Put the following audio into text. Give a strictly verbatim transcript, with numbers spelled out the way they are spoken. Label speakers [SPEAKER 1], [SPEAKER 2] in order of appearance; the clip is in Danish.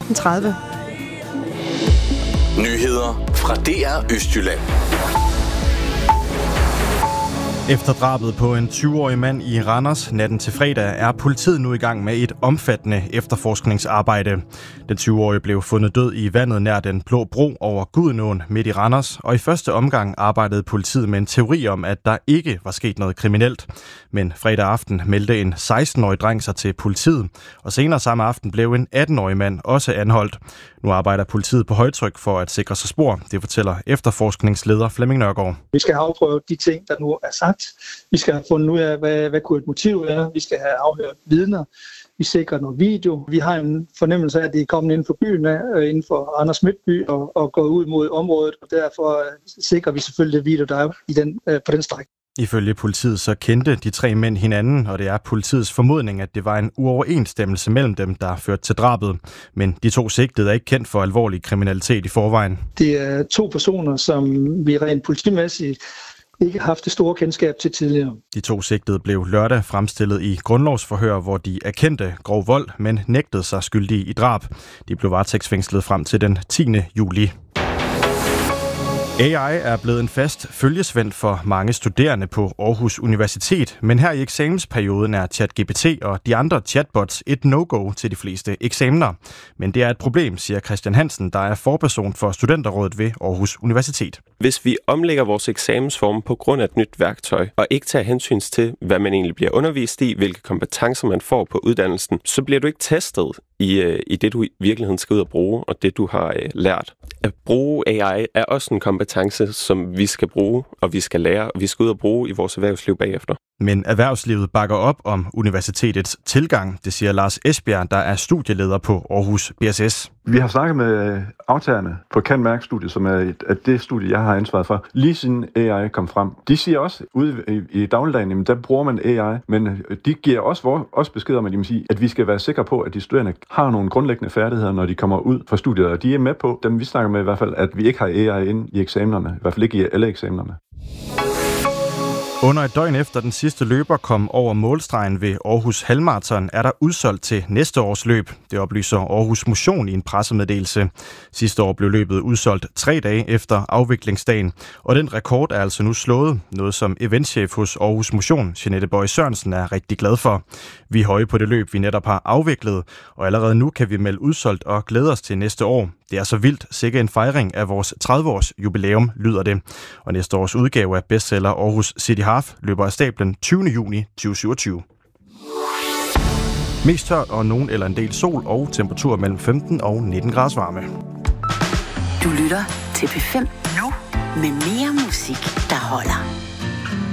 [SPEAKER 1] femten tredive.
[SPEAKER 2] Nyheder fra D R Østjylland.
[SPEAKER 3] Efter drabet på en tyve-årig mand i Randers natten til fredag er politiet nu i gang med et omfattende efterforskningsarbejde. Den tyve-årige blev fundet død i vandet nær den Blå Bro over Gudenåen midt i Randers, og i første omgang arbejdede politiet med en teori om, at der ikke var sket noget kriminelt. Men fredag aften meldte en seksten-årig dreng sig til politiet, og senere samme aften blev en atten-årig mand også anholdt. Nu arbejder politiet på højtryk for at sikre sig spor, det fortæller efterforskningsleder Flemming Nørgaard.
[SPEAKER 4] Vi skal have afprøvet de ting, der nu er sagt. Vi skal have fundet ud af, hvad, hvad kunne et motiv være. Vi skal have afhørt vidner. Vi sikrer noget video. Vi har en fornemmelse af, at det er kommet inden for byen, inden for Randers Midtby, og, og går ud mod området. Og derfor sikrer vi selvfølgelig det video, der er i den, på den stræk.
[SPEAKER 3] Ifølge politiet så kendte de tre mænd hinanden, og det er politiets formodning, at det var en uoverensstemmelse mellem dem, der førte til drabet. Men de to sigtede er ikke kendt for alvorlig kriminalitet i forvejen.
[SPEAKER 4] Det er to personer, som vi rent politimæssigt ikke har haft det store kendskab til tidligere.
[SPEAKER 3] De to sigtede blev lørdag fremstillet i grundlovsforhør, hvor de erkendte grov vold, men nægtede sig skyldige i drab. De blev varetægtsfængslet frem til den tiende juli. A I er blevet en fast følgesvend for mange studerende på Aarhus Universitet, men her i eksamensperioden er ChatGPT og de andre chatbots et no-go til de fleste eksamener. Men det er et problem, siger Christian Hansen, der er forperson for Studenterrådet ved Aarhus Universitet.
[SPEAKER 5] Hvis vi omlægger vores eksamensform på grund af et nyt værktøj, og ikke tager hensyn til, hvad man egentlig bliver undervist i, hvilke kompetencer man får på uddannelsen, så bliver du ikke testet i, i det, du i virkeligheden skal ud og bruge, og det, du har øh, lært. At bruge A I er også en kompetence, som vi skal bruge, og vi skal lære, og vi skal ud og bruge i vores erhvervsliv bagefter.
[SPEAKER 3] Men erhvervslivet bakker op om universitetets tilgang, det siger Lars Esbjerg, der er studieleder på Aarhus B S S.
[SPEAKER 6] Vi har snakket med aftagerne på Cand.Merc-studiet, som er et, at det studie, jeg har ansvaret for, lige siden A I kom frem. De siger også ude i, i dagligdagen, jamen, der bruger man A I, men de giver også, også besked om, at, de sige, at vi skal være sikre på, at de studerende har nogle grundlæggende færdigheder, når de kommer ud fra studiet, og de er med på, dem vi snakker med i hvert fald, at vi ikke har A I inde i eksamenerne, i hvert fald ikke i alle eksamenerne.
[SPEAKER 3] Under et døgn efter den sidste løber kom over målstregen ved Aarhus Halvmarathon, er der udsolgt til næste års løb. Det oplyser Aarhus Motion i en pressemeddelelse. Sidste år blev løbet udsolgt tre dage efter afviklingsdagen, og den rekord er altså nu slået. Noget som eventchef hos Aarhus Motion, Jeanette Bøje Sørensen, er rigtig glad for. Vi er høje på det løb, vi netop har afviklet, og allerede nu kan vi melde udsolgt og glæde os til næste år. Det er så vildt, sikkert en fejring af vores tredive-års jubilæum, lyder det. Og næste års udgave af bestseller Aarhus City Half løber af stablen tyvende juni tyve syvogtyve. Mest tørt og nogen eller en del sol og temperatur mellem femten og nitten graders varme.
[SPEAKER 7] Du lytter til P fem nu med mere musik, der holder.